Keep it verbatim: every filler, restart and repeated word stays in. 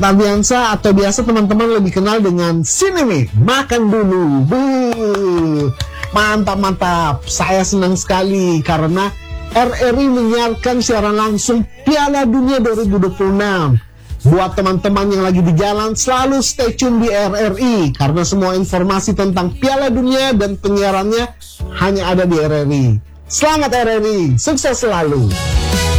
Tarbiansa atau biasa teman-teman lebih kenal dengan Sineme, makan dulu. Buh, mantap mantap. Saya senang sekali karena R R I menyiarkan siaran langsung Piala Dunia dua ribu dua puluh enam. Buat teman-teman yang lagi di jalan, selalu stay tune di R R I karena semua informasi tentang Piala Dunia dan penyiarannya hanya ada di R R I. Selamat R R I, sukses selalu.